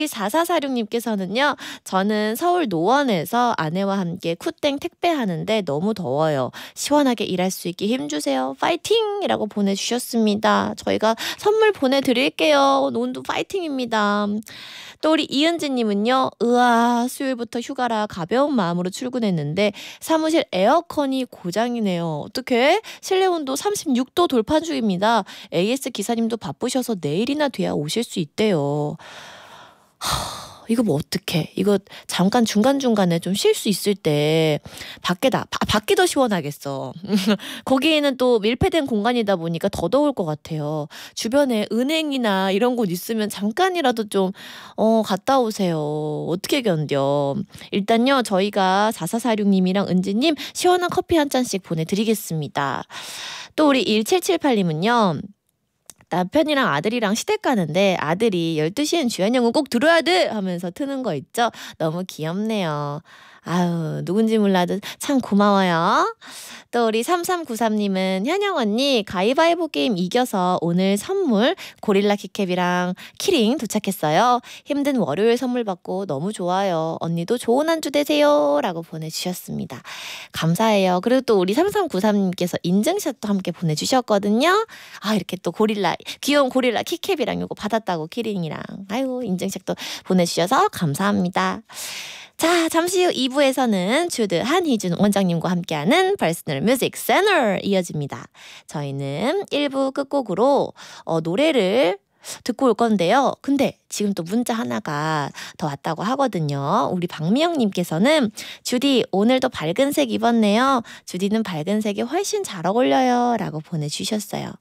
4446님께서는요. 저는 서울 노원에서 아내와 함께 쿠땡 택배하는데 너무 더워요. 시원하게 일할 수 있게 힘주세요. 파이팅! 이라고 보내주셨습니다. 저희가 선물 보내드릴게요. 오늘도 파이팅입니다. 또 우리 이은지님은요. 으아 수요일부터 휴가라 가벼운 마음으로 출근했는데 사무실 에어컨이 고장이네요. 어떡해? 실내 온도 36도 돌파 중입니다. AS 기사님도 바쁘셔서 내일이나 돼야 오실 수 있대요. 이거 뭐 어떡해. 이거 잠깐 중간중간에 좀 쉴 수 있을 때 밖이 더 시원하겠어. 거기에는 또 밀폐된 공간이다 보니까 더 더울 것 같아요. 주변에 은행이나 이런 곳 있으면 잠깐이라도 좀 갔다 오세요. 어떻게 견뎌. 일단요 저희가 4446님이랑 은지님 시원한 커피 한 잔씩 보내드리겠습니다. 또 우리 1778님은요. 남편이랑 아들이랑 시댁 가는데 아들이 12시엔 주연영은 꼭 들어야 돼 하면서 트는 거 있죠? 너무 귀엽네요. 아유 누군지 몰라도 참 고마워요. 또 우리 3393님은 현영 언니 가위바위보 게임 이겨서 오늘 선물 고릴라 키캡이랑 키링 도착했어요. 힘든 월요일 선물 받고 너무 좋아요. 언니도 좋은 한 주 되세요 라고 보내주셨습니다. 감사해요. 그리고 또 우리 3393님께서 인증샷도 함께 보내주셨거든요. 아 이렇게 또 귀여운 고릴라 키캡이랑 요거 받았다고 키링이랑 아유 인증샷도 보내주셔서 감사합니다. 자 잠시 후 2부에서는 주드 한희준 원장님과 함께하는 퍼스널 뮤직 채널 이어집니다. 저희는 1부 끝곡으로 노래를 듣고 올 건데요. 근데 지금 또 문자 하나가 더 왔다고 하거든요. 우리 박미영님께서는 주디 오늘도 밝은 색 입었네요. 주디는 밝은 색이 훨씬 잘 어울려요 라고 보내주셨어요.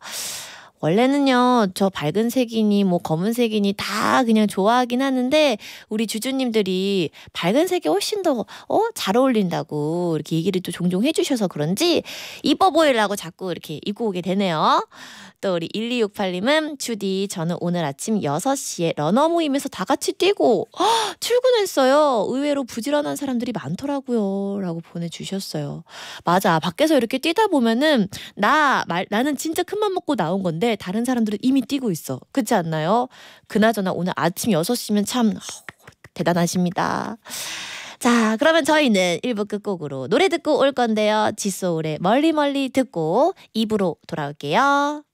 원래는요 저 밝은 색이니 뭐 검은색이니 다 그냥 좋아하긴 하는데 우리 주주님들이 밝은 색이 훨씬 더 잘 어울린다고 이렇게 얘기를 또 종종 해주셔서 그런지 이뻐 보이려고 자꾸 이렇게 입고 오게 되네요. 또 우리 1268님은 주디 저는 오늘 아침 6시에 러너 모임에서 다 같이 뛰고 출근했어요. 의외로 부지런한 사람들이 많더라고요 라고 보내주셨어요. 맞아 밖에서 이렇게 뛰다 보면은 나는 진짜 큰맘 먹고 나온 건데 다른 사람들은 이미 뛰고 있어. 그렇지 않나요? 그나저나 오늘 아침 6시면 참 대단하십니다. 자 그러면 저희는 1부 끝곡으로 노래 듣고 올 건데요. 지소울의 멀리 멀리 듣고 2부로 돌아올게요.